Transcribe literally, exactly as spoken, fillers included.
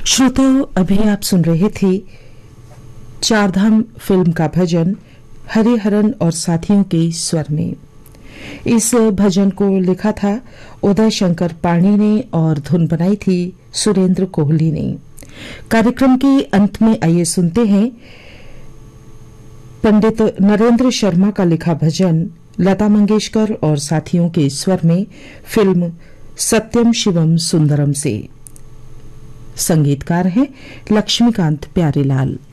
श्रोताओं, अभी आप सुन रहे थे चारधाम फिल्म का भजन हरिहरन और साथियों के स्वर में। इस भजन को लिखा था उदय शंकर पाणी ने और धुन बनाई थी सुरेंद्र कोहली ने। कार्यक्रम के अंत में आइए सुनते हैं पंडित नरेंद्र शर्मा का लिखा भजन लता मंगेशकर और साथियों के स्वर में फिल्म सत्यम शिवम सुंदरम से। संगीतकार हैं लक्ष्मीकांत प्यारेलाल।